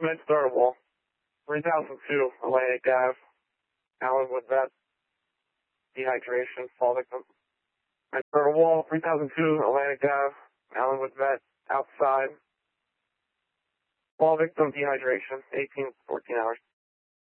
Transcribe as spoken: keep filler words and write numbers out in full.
Mid-Star Wall, three thousand two, Atlantic Ave, Allenwood Vet, dehydration, fall victim. Mid-Star Wall, three thousand two, Atlantic Ave, Allenwood Vet, outside, fall victim, dehydration, eighteen, fourteen hours.